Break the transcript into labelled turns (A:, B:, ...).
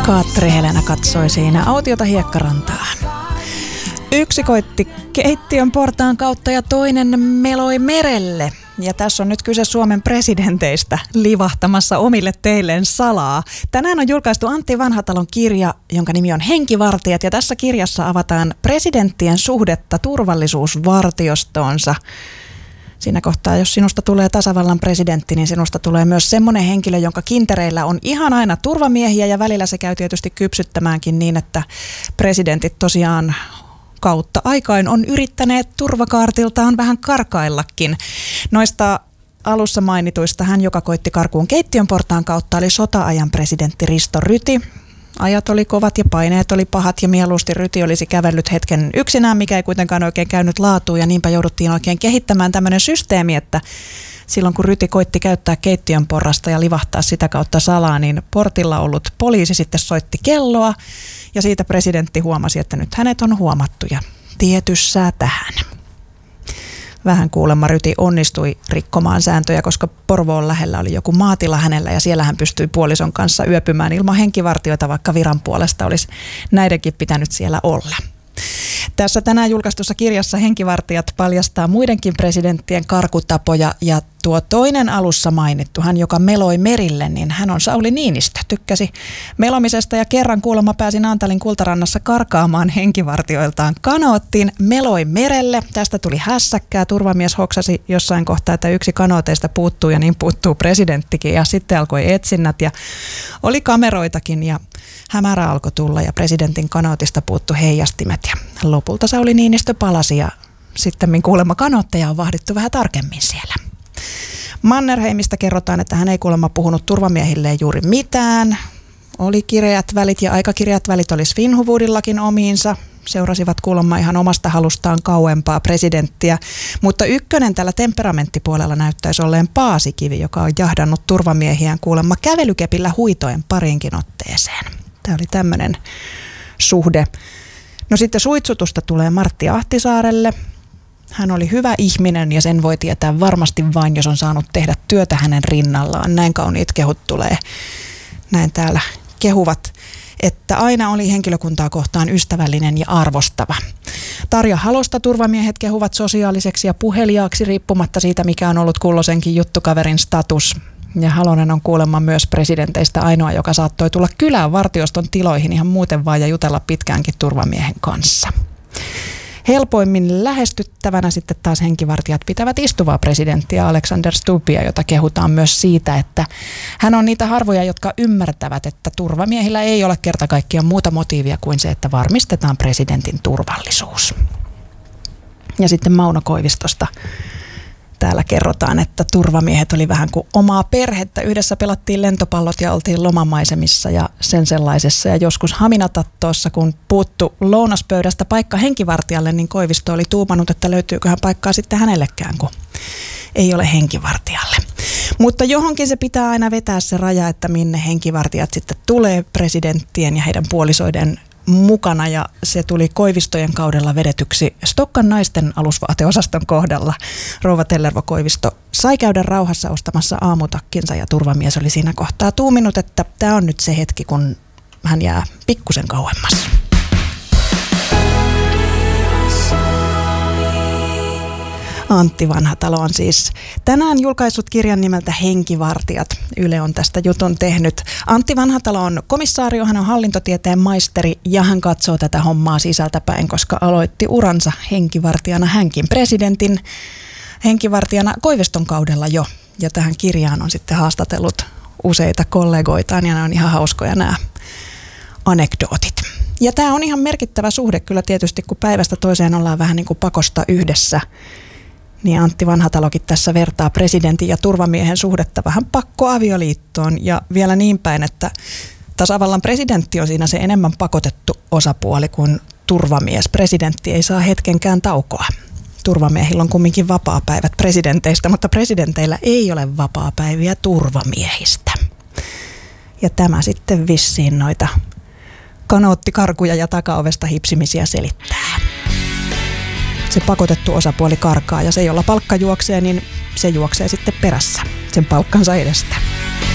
A: Katri Helena katsoi siinä autiota hiekkarantaan. Yksi koitti keittiön portaan kautta ja toinen meloi merelle. Ja tässä on nyt kyse Suomen presidenteistä livahtamassa omille teilleen salaa. Tänään on julkaistu Antti Vanhatalon kirja, jonka nimi on Henkivartijat. Ja tässä kirjassa avataan presidenttien suhdetta turvallisuusvartiostoonsa. Siinä kohtaa, jos sinusta tulee tasavallan presidentti, niin sinusta tulee myös semmoinen henkilö, jonka kintereillä on ihan aina turvamiehiä. Ja välillä se käy tietysti kypsyttämäänkin niin, että presidentit tosiaan kautta aikain on yrittäneet turvakaartiltaan vähän karkaillakin. Noista alussa mainituista hän, joka koitti karkuun keittiön portaan kautta, oli sota-ajan presidentti Risto Ryti. Ajat oli kovat ja paineet oli pahat ja mieluusti Ryti olisi kävellyt hetken yksinään, mikä ei kuitenkaan oikein käynyt laatuun ja niinpä jouduttiin oikein kehittämään tämmöinen systeemi, että silloin kun Ryti koitti käyttää keittiön porrasta ja livahtaa sitä kautta salaa, niin portilla ollut poliisi sitten soitti kelloa ja siitä presidentti huomasi, että nyt hänet on huomattu ja tietyssää tähän. Vähän kuulemma Ryti onnistui rikkomaan sääntöjä, koska Porvoon lähellä oli joku maatila hänellä ja siellä hän pystyi puolison kanssa yöpymään ilman henkivartioita, vaikka viran puolesta olisi näidenkin pitänyt siellä olla. Tässä tänään julkaistussa kirjassa Henkivartijat paljastaa muidenkin presidenttien karkutapoja ja tuo toinen alussa mainittu, hän joka meloi merille, niin hän on Sauli Niinistö. Tykkäsi melomisesta ja kerran kuulemma pääsi Naantalin Kultarannassa karkaamaan henkivartioiltaan kanoottiin, meloi merelle. Tästä tuli hässäkkää, turvamies hoksasi jossain kohtaa, että yksi kanooteista puuttuu ja niin puuttuu presidenttikin ja sitten alkoi etsinnät ja oli kameroitakin ja hämärä alkoi tulla ja presidentin kanootista puuttui heijastimet ja lopulta Sauli Niinistö palasi ja sitten kuulemma kanootteja on vahdittu vähän tarkemmin siellä. Mannerheimista kerrotaan, että hän ei kuulemma puhunut turvamiehilleen juuri mitään. Oli kireät välit ja aika kireät välit oli Svinhuvudillakin omiinsa. Seurasivat kuulemma ihan omasta halustaan kauempaa presidenttiä. Mutta ykkönen tällä temperamenttipuolella näyttäisi olleen Paasikivi, joka on jahdannut turvamiehiään kuulemma kävelykepillä huitoen pariinkin otteeseen. Tämä oli tämmöinen suhde. No sitten suitsutusta tulee Martti Ahtisaarelle. Hän oli hyvä ihminen ja sen voi tietää varmasti vain, jos on saanut tehdä työtä hänen rinnallaan. Näin kauniit kehut tulee. Näin täällä kehuvat, että aina oli henkilökuntaa kohtaan ystävällinen ja arvostava. Tarja Halosta turvamiehet kehuvat sosiaaliseksi ja puheliaaksi riippumatta siitä, mikä on ollut kulloisenkin juttukaverin status. Ja Halonen on kuulemma myös presidenteistä ainoa, joka saattoi tulla kylään vartioston tiloihin ihan muuten vaan ja jutella pitkäänkin turvamiehen kanssa. Helpoimmin lähestyttävänä sitten taas henkivartijat pitävät istuvaa presidenttiä Alexander Stubbia, jota kehutaan myös siitä, että hän on niitä harvoja, jotka ymmärtävät, että turvamiehillä ei ole kerta kaikkiaan muuta motiivia kuin se, että varmistetaan presidentin turvallisuus. Ja sitten Mauno Koivistosta täällä kerrotaan, että turvamiehet oli vähän kuin omaa perhettä. Yhdessä pelattiin lentopallot ja oltiin lomamaisemissa ja sen sellaisessa. Ja joskus Haminatattoossa, kun puuttu lounaspöydästä paikka henkivartijalle, niin Koivisto oli tuumannut, että löytyyköhän paikkaa sitten hänellekään, kun ei ole henkivartijalle. Mutta johonkin se pitää aina vetää se raja, että minne henkivartijat sitten tulee presidenttien ja heidän puolisoiden mukana ja se tuli Koivistojen kaudella vedetyksi Stokkan naisten alusvaateosaston kohdalla. Rouva Tellervo Koivisto sai käydä rauhassa ostamassa aamutakkinsa ja turvamies oli siinä kohtaa tuuminut, että tämä on nyt se hetki, kun hän jää pikkusen kauemmas. Antti Vanhatalo on siis tänään julkaissut kirjan nimeltä Henkivartijat. Yle on tästä jutun tehnyt. Antti Vanhatalo on komissaario, hän on hallintotieteen maisteri ja hän katsoo tätä hommaa sisältäpäin, koska aloitti uransa henkivartijana hänkin presidentin henkivartijana Koiviston kaudella jo. Ja tähän kirjaan on sitten haastatellut useita kollegoitaan ja ne on ihan hauskoja nämä anekdootit. Ja tämä on ihan merkittävä suhde kyllä tietysti, kun päivästä toiseen ollaan vähän niin kuin pakosta yhdessä. Niin Antti Vanhatalokin tässä vertaa presidentin ja turvamiehen suhdetta vähän pakkoavioliittoon ja vielä niin päin, että tasavallan presidentti on siinä se enemmän pakotettu osapuoli kuin turvamies. Presidentti ei saa hetkenkään taukoa. Turvamiehillä on kumminkin vapaapäivät presidenteistä, mutta presidenteillä ei ole vapaapäiviä turvamiehistä. Ja tämä sitten vissiin noita kanoottikarkuja ja takaovesta hipsimisiä selittää. Se pakotettu osapuoli karkaa ja se, jolla palkka juoksee, niin se juoksee sitten perässä sen palkkansa edestä.